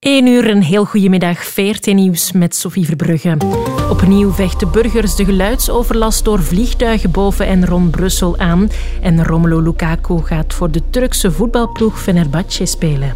1 uur, een heel goedemiddag. VRT-nieuws met Sophie Verbrugge. Opnieuw vechten burgers de geluidsoverlast door vliegtuigen boven en rond Brussel aan. En Romelu Lukaku gaat voor de Turkse voetbalploeg Fenerbahçe spelen.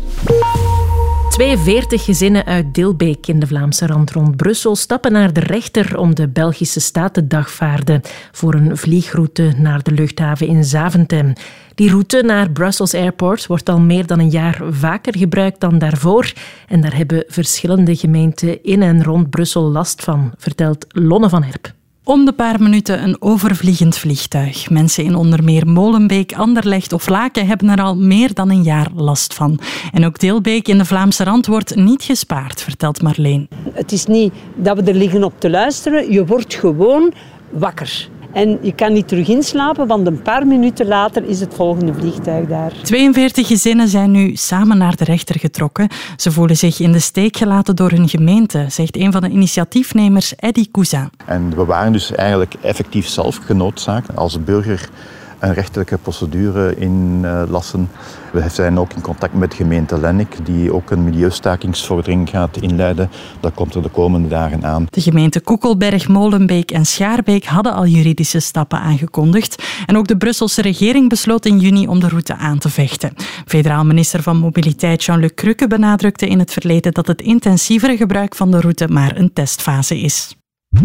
42 gezinnen uit Dilbeek in de Vlaamse rand rond Brussel stappen naar de rechter om de Belgische staat te dagvaarden voor een vliegroute naar de luchthaven in Zaventem. Die route naar Brussels Airport wordt al meer dan een jaar vaker gebruikt dan daarvoor. En daar hebben verschillende gemeenten in en rond Brussel last van, vertelt Lonne van Herp. Om de paar minuten een overvliegend vliegtuig. Mensen in onder meer Molenbeek, Anderlecht of Laken hebben er al meer dan een jaar last van. En ook Dilbeek in de Vlaamse rand wordt niet gespaard, vertelt Marleen. Het is niet dat we er liggen op te luisteren. Je wordt gewoon wakker. En je kan niet terug inslapen, want een paar minuten later is het volgende vliegtuig daar. 42 gezinnen zijn nu samen naar de rechter getrokken. Ze voelen zich in de steek gelaten door hun gemeente, zegt een van de initiatiefnemers, Eddy Cousin. En we waren dus eigenlijk effectief zelf genoodzaakt als burger een rechterlijke procedure inlassen. We zijn ook in contact met de gemeente Lennik, die ook een milieustakingsvordering gaat inleiden. Dat komt er de komende dagen aan. De gemeenten Koekelberg, Molenbeek en Schaarbeek hadden al juridische stappen aangekondigd. En ook de Brusselse regering besloot in juni om de route aan te vechten. Federaal minister van Mobiliteit Jean-Luc Crukke benadrukte in het verleden dat het intensievere gebruik van de route maar een testfase is.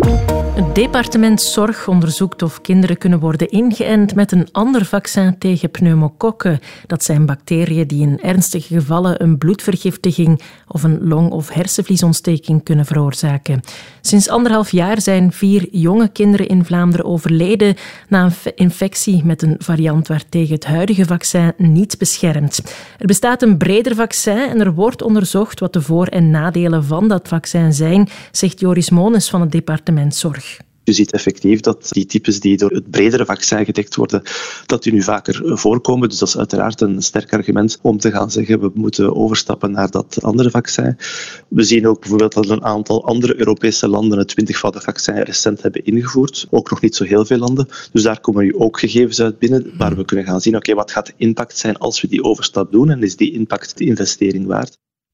Het departement Zorg onderzoekt of kinderen kunnen worden ingeënt met een ander vaccin tegen pneumokokken. Dat zijn bacteriën die in ernstige gevallen een bloedvergiftiging of een long- of hersenvliesontsteking kunnen veroorzaken. Sinds 1,5 jaar zijn 4 jonge kinderen in Vlaanderen overleden na een infectie met een variant waartegen het huidige vaccin niet beschermt. Er bestaat een breder vaccin en er wordt onderzocht wat de voor- en nadelen van dat vaccin zijn, zegt Joris Moones van het departement Zorg. Je ziet effectief dat die types die door het bredere vaccin gedekt worden, dat die nu vaker voorkomen. Dus dat is uiteraard een sterk argument om te gaan zeggen we moeten overstappen naar dat andere vaccin. We zien ook bijvoorbeeld dat een aantal andere Europese landen het 20-voudig vaccin recent hebben ingevoerd. Ook nog niet zo heel veel landen. Dus daar komen nu ook gegevens uit binnen waar we kunnen gaan zien wat gaat de impact zijn als we die overstap doen en is die impact de investering waard.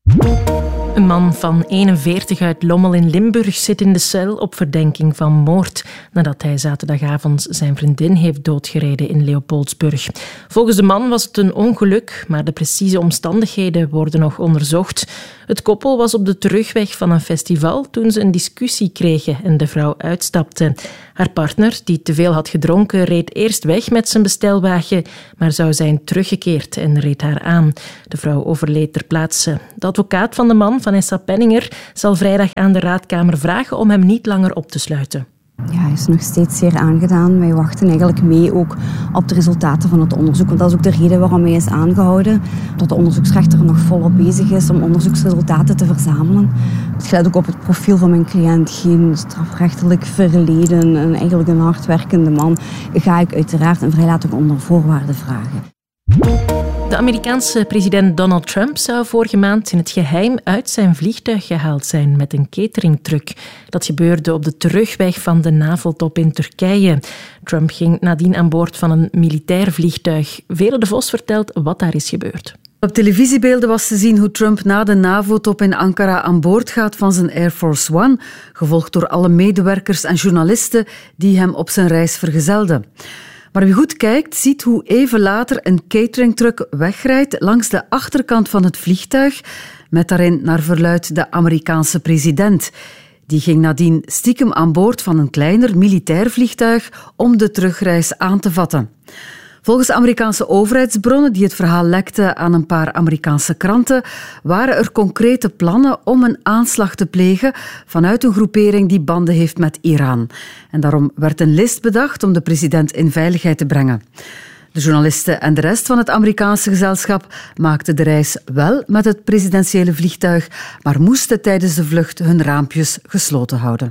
Een man van 41 uit Lommel in Limburg zit in de cel op verdenking van moord nadat hij zaterdagavond zijn vriendin heeft doodgereden in Leopoldsburg. Volgens de man was het een ongeluk, maar de precieze omstandigheden worden nog onderzocht. Het koppel was op de terugweg van een festival toen ze een discussie kregen en de vrouw uitstapte. Haar partner, die te veel had gedronken, reed eerst weg met zijn bestelwagen, maar zou zijn teruggekeerd en reed haar aan. De vrouw overleed ter plaatse. De advocaat van de man, Vanessa Penninger, zal vrijdag aan de raadkamer vragen om hem niet langer op te sluiten. Ja, hij is nog steeds zeer aangedaan. Wij wachten eigenlijk mee ook op de resultaten van het onderzoek. Want dat is ook de reden waarom hij is aangehouden. Dat de onderzoeksrechter nog volop bezig is om onderzoeksresultaten te verzamelen. Het gaat ook op het profiel van mijn cliënt. Geen strafrechtelijk verleden en eigenlijk een hardwerkende man. Ga ik uiteraard een vrijlating onder voorwaarden vragen. De Amerikaanse president Donald Trump zou vorige maand in het geheim uit zijn vliegtuig gehaald zijn met een cateringtruck. Dat gebeurde op de terugweg van de NAVO-top in Turkije. Trump ging nadien aan boord van een militair vliegtuig. Vele de Vos vertelt wat daar is gebeurd. Op televisiebeelden was te zien hoe Trump na de NAVO-top in Ankara aan boord gaat van zijn Air Force One, gevolgd door alle medewerkers en journalisten die hem op zijn reis vergezelden. Maar wie goed kijkt, ziet hoe even later een cateringtruck wegrijdt langs de achterkant van het vliegtuig, met daarin naar verluidt de Amerikaanse president. Die ging nadien stiekem aan boord van een kleiner militair vliegtuig om de terugreis aan te vatten. Volgens Amerikaanse overheidsbronnen die het verhaal lekten aan een paar Amerikaanse kranten, waren er concrete plannen om een aanslag te plegen vanuit een groepering die banden heeft met Iran. En daarom werd een list bedacht om de president in veiligheid te brengen. De journalisten en de rest van het Amerikaanse gezelschap maakten de reis wel met het presidentiële vliegtuig, maar moesten tijdens de vlucht hun raampjes gesloten houden.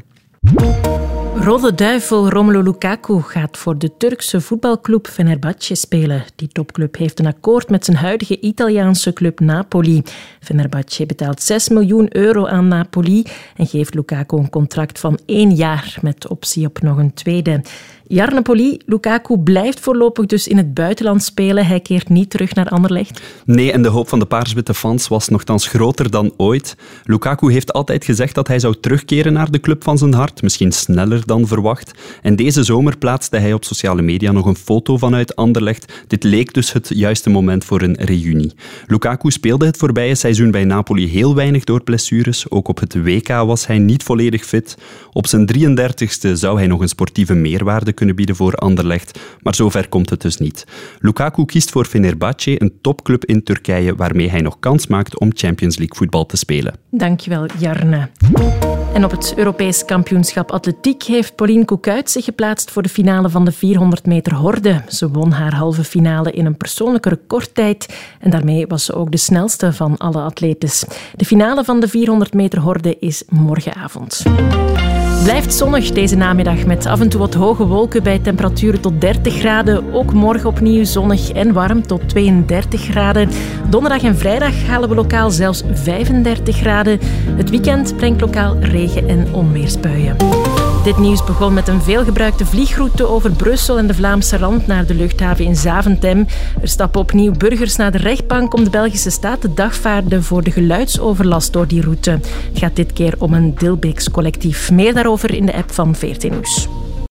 Rode Duivel Romelu Lukaku gaat voor de Turkse voetbalclub Fenerbahçe spelen. Die topclub heeft een akkoord met zijn huidige Italiaanse club Napoli. Fenerbahçe betaalt 6 miljoen euro aan Napoli en geeft Lukaku een contract van 1 jaar met optie op nog een tweede. Jarne Polly, Lukaku blijft voorlopig dus in het buitenland spelen. Hij keert niet terug naar Anderlecht. Nee, en de hoop van de paarswitte fans was nogthans groter dan ooit. Lukaku heeft altijd gezegd dat hij zou terugkeren naar de club van zijn hart, misschien sneller dan verwacht. En deze zomer plaatste hij op sociale media nog een foto vanuit Anderlecht. Dit leek dus het juiste moment voor een reunie. Lukaku speelde het voorbije seizoen bij Napoli heel weinig door blessures. Ook op het WK was hij niet volledig fit. Op zijn 33ste zou hij nog een sportieve meerwaarde kunnen bieden voor Anderlecht, maar zover komt het dus niet. Lukaku kiest voor Fenerbahce, een topclub in Turkije, waarmee hij nog kans maakt om Champions League voetbal te spelen. Dankjewel, Jarne. En op het Europees kampioenschap atletiek heeft Pauline Koekuit zich geplaatst voor de finale van de 400 meter horde. Ze won haar halve finale in een persoonlijke recordtijd en daarmee was ze ook de snelste van alle atletes. De finale van de 400 meter horde is morgenavond. Blijft zonnig deze namiddag met af en toe wat hoge wolken bij temperaturen tot 30 graden. Ook morgen opnieuw zonnig en warm tot 32 graden. Donderdag en vrijdag halen we lokaal zelfs 35 graden. Het weekend brengt lokaal regen- en onweersbuien. Dit nieuws begon met een veelgebruikte vliegroute over Brussel en de Vlaamse rand naar de luchthaven in Zaventem. Er stappen opnieuw burgers naar de rechtbank om de Belgische staat te dagvaarden voor de geluidsoverlast door die route. Het gaat dit keer om een Dilbeeks collectief. Meer daarover in de app van VRT Nieuws.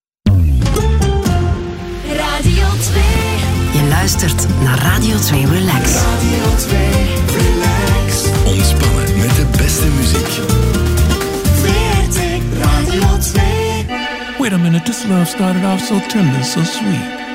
Radio 2. Je luistert naar Radio 2 Relax. Radio 2 Relax. Ontspannen met de beste muziek. VRT Radio 2. Wait a minute, this love started off so tender, so sweet.